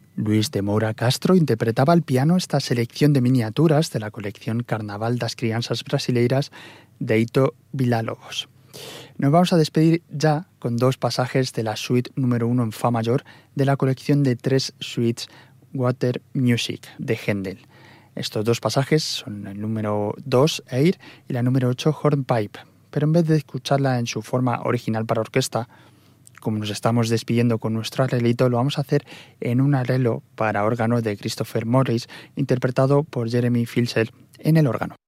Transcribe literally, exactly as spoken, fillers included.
Luis de Moura Castro interpretaba al piano esta selección de miniaturas de la colección Carnaval das Crianças Brasileiras de Ito Villa-Lobos. Nos vamos a despedir ya con dos pasajes de la suite número uno en fa mayor de la colección de tres suites Water Music de Händel. Estos dos pasajes son el número dos, Air, y la número ocho, Hornpipe. Pero en vez de escucharla en su forma original para orquesta, como nos estamos despidiendo con nuestro arreglito, lo vamos a hacer en un arreglo para órgano de Christopher Morris, interpretado por Jeremy Filser en el órgano.